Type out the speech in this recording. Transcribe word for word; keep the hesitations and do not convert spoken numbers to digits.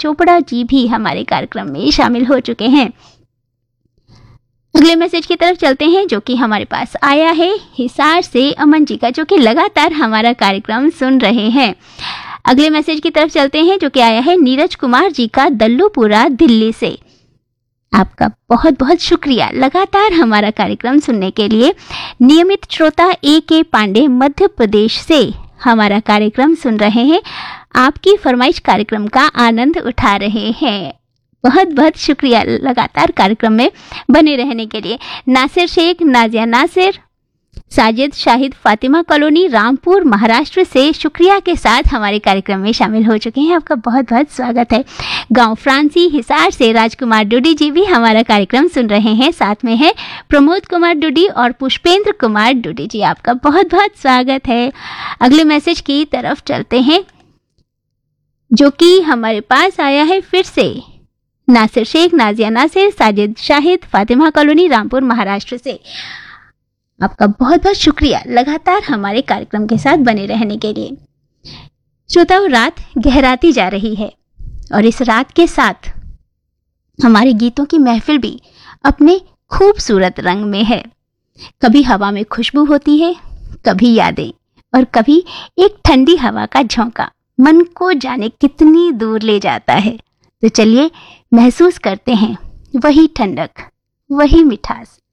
चोपड़ा जी भी हमारे कार्यक्रम में शामिल हो चुके हैं। अगले मैसेज की तरफ चलते हैं जो कि हमारे पास आया है हिसार से अमन जी का, जो कि लगातार हमारा कार्यक्रम सुन रहे हैं। अगले मैसेज की तरफ चलते हैं जो कि आया है नीरज कुमार जी का, दल्लूपुरा दिल्ली से। आपका बहुत बहुत शुक्रिया लगातार हमारा कार्यक्रम सुनने के लिए। नियमित श्रोता ए के पांडे मध्य प्रदेश से हमारा कार्यक्रम सुन रहे हैं, आपकी फरमाइश कार्यक्रम का आनंद उठा रहे हैं। बहुत बहुत शुक्रिया लगातार कार्यक्रम में बने रहने के लिए। नासिर शेख, नाजिया नासिर, साजिद शाहिद, फातिमा कॉलोनी, रामपुर महाराष्ट्र से शुक्रिया के साथ हमारे कार्यक्रम में शामिल हो चुके हैं। आपका बहुत बहुत स्वागत है। गांव फ्रांसी हिसार से राजकुमार डुडी जी भी हमारा कार्यक्रम सुन रहे हैं। साथ में है प्रमोद कुमार डुडी और पुष्पेंद्र कुमार डुडी जी, आपका बहुत बहुत स्वागत है। अगले मैसेज की तरफ चलते हैं जो कि हमारे पास आया है फिर से नासिर शेख, नाजिया नासिर, साजिद शाहिद, फातिमा कॉलोनी, रामपुर महाराष्ट्र से। आपका बहुत बहुत शुक्रिया लगातार हमारे कार्यक्रम के साथ बने रहने के लिए। श्रोताओं, रात गहराती जा रही है और इस रात के साथ हमारे गीतों की महफिल भी अपने खूबसूरत रंग में है। कभी हवा में खुशबू होती है, कभी यादें, और कभी एक ठंडी हवा का झोंका मन को जाने कितनी दूर ले जाता है। तो चलिए महसूस करते हैं वही ठंडक, वही मिठास,